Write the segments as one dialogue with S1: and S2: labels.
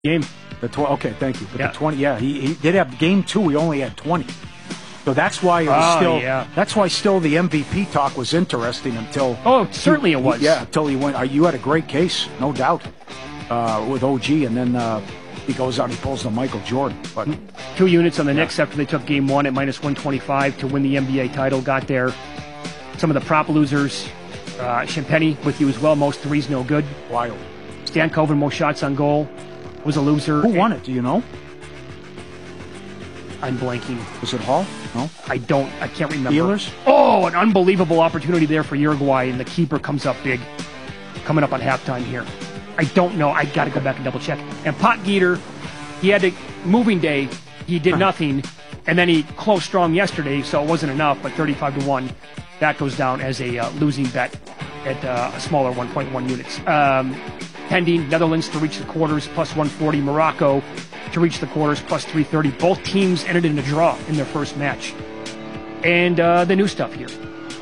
S1: game.
S2: Okay, thank you. But the 20, he did have game 2. He only had 20. So that's why it was That's why still the MVP talk was interesting until.
S1: Oh, certainly it was.
S2: Until he went. You had a great case, no doubt, with OG, and then he goes out and he pulls the Michael Jordan. But
S1: 2 units on the Knicks after they took game 1 at -125 to win the NBA title. Got there. Some of the prop losers. Champagny with you as well. Most threes no good.
S2: Wild.
S1: Stan Coven, most shots on goal. Was a loser.
S2: Who won it? Do you know?
S1: I'm blanking.
S2: Was it Hall? No?
S1: I can't remember.
S2: Steelers?
S1: Oh, an unbelievable opportunity there for Uruguay, and the keeper comes up big. Coming up on halftime here. I don't know. I got to go back and double check. And Potgieter, he had a moving day. He did nothing, and then he closed strong yesterday, so it wasn't enough, but 35-1. That goes down as a losing bet at a smaller 1.1 units. Pending, Netherlands to reach the quarters, +140. Morocco to reach the quarters, +330. Both teams ended in a draw in their first match. And the new stuff here.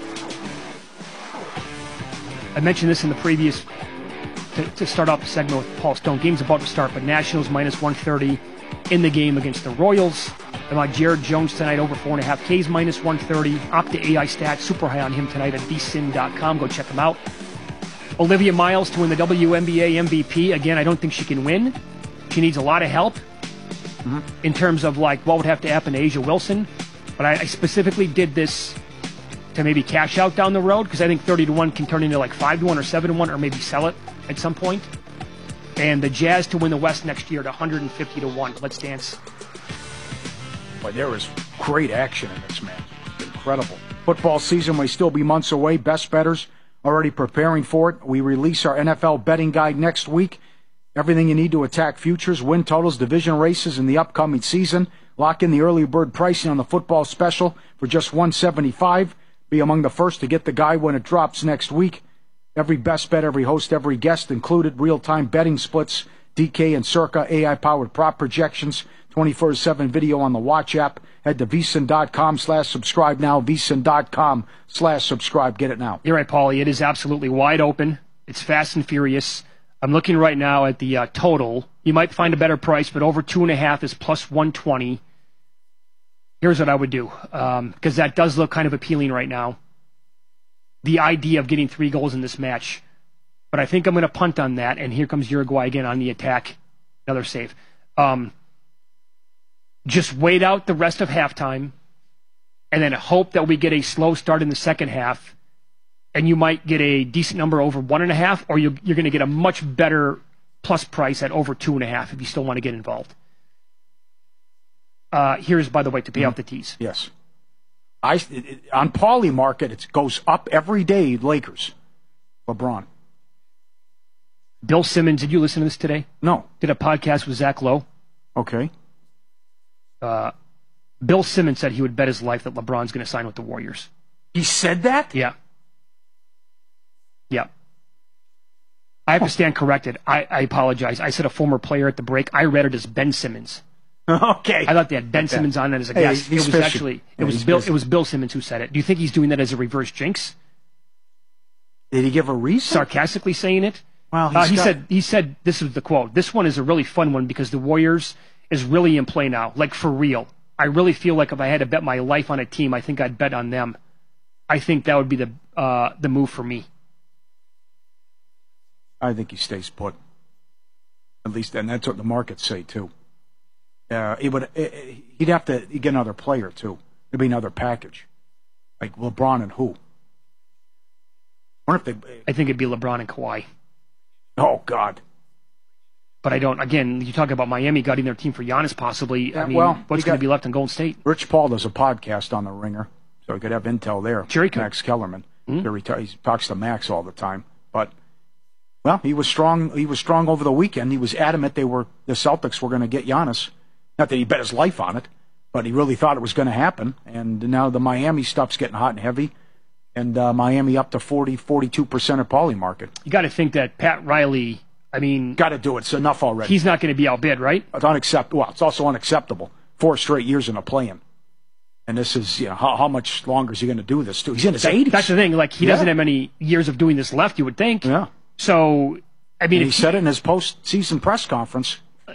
S1: I mentioned this in the previous, to start off the segment with Paul Stone. Game's about to start, but Nationals -130 in the game against the Royals. About Jared Jones tonight, over 4.5 Ks, -130. Opta AI stats, super high on him tonight at vsin.com. Go check him out. Olivia Miles to win the WNBA MVP. Again, I don't think she can win. She needs a lot of help in terms of like what would have to happen to Asia Wilson. But I specifically did this to maybe cash out down the road because I think 30-1 can turn into like 5-1 or 7-1 or maybe sell it at some point. And the Jazz to win the West next year at 150-1. Let's dance.
S2: Boy, there is great action in this match. Incredible. Football season may still be months away. Best bettors already preparing for it. We release our NFL betting guide next week. Everything you need to attack futures, win totals, division races in the upcoming season. Lock in the early bird pricing on the football special for just $175. Be among the first to get the guide when it drops next week. Every best bet, every host, every guest included. Real-time betting splits, DK and Circa, AI-powered prop projections, 24/7 video on the Watch app. Head to vsin.com/subscribe now. vsin.com/subscribe. Get it now.
S1: You're right, Paulie. It is absolutely wide open. It's fast and furious. I'm looking right now at the total. You might find a better price, but over 2.5 is +120. Here's what I would do, because that does look kind of appealing right now. The idea of getting 3 goals in this match. But I think I'm going to punt on that, and here comes Uruguay again on the attack. Another save. Just wait out the rest of halftime, and then hope that we get a slow start in the second half, and you might get a decent number over 1.5, or you're going to get a much better plus price at over 2.5 if you still want to get involved. Here's, by the way, to pay off the tees.
S2: Yes. On Pauly Market, it goes up every day, Lakers. LeBron.
S1: Bill Simmons, did you listen to this today?
S2: No.
S1: Did a podcast with Zach Lowe.
S2: Okay.
S1: Bill Simmons said he would bet his life that LeBron's going to sign with the Warriors.
S2: He said that?
S1: Yeah. Yeah. I have to stand corrected. I apologize. I said a former player at the break. I read it as Ben Simmons.
S2: Okay.
S1: I thought they had Ben Simmons on it as a guest. It was Bill Simmons who said it. Do you think he's doing that as a reverse jinx?
S2: Did he give a reason?
S1: Sarcastically saying it?
S2: Well,
S1: he said this is the quote. This one is a really fun one because the Warriors is really in play now, like for real. I really feel like if I had to bet my life on a team, I think I'd bet on them. I think that would be the move for me.
S2: I think he stays put. At least, and that's what the markets say too. He'd have to get another player too. It'd be another package, like LeBron and who? I think
S1: it'd be LeBron and Kawhi.
S2: Oh God!
S1: But I don't. Again, you talk about Miami gutting their team for Giannis, possibly. I mean, what's going to be left in Golden State?
S2: Rich Paul does a podcast on the Ringer, so he could have intel there.
S1: Sure, he could.
S2: Max Kellerman. He talks to Max all the time, but. Well, he was strong. He was strong over the weekend. He was adamant the Celtics were going to get Giannis. Not that he bet his life on it, but he really thought it was going to happen. And now the Miami stuff's getting hot and heavy, and Miami up to 42% of Pauly Market.
S1: You got to think that Pat Riley. I mean,
S2: got to do it. It's enough already.
S1: He's not going to be outbid, right?
S2: It's unacceptable. Well, it's also unacceptable. 4 straight years in a play-in. And this is, how much longer is he going to do this? He's in his 80s.
S1: That's the thing. Like he doesn't have many years of doing this left. You would think.
S2: Yeah.
S1: So, I mean,
S2: he said it in his post-season press conference.